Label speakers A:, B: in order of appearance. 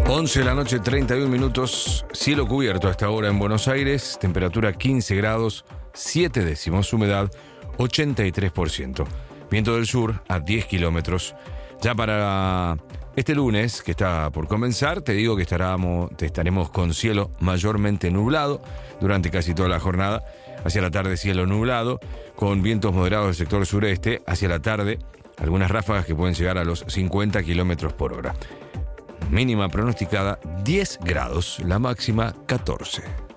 A: 11 de la noche, 31 minutos, cielo cubierto a esta hora en Buenos Aires, temperatura 15 grados, 7 décimos, humedad 83%. Viento del sur a 10 kilómetros. Ya para este lunes, que está por comenzar, te digo que estaremos con cielo mayormente nublado durante casi toda la jornada. Hacia la tarde cielo nublado, con vientos moderados del sector sureste. Hacia la tarde, algunas ráfagas que pueden llegar a los 50 kilómetros por hora. Mínima pronosticada 10 grados, la máxima 14.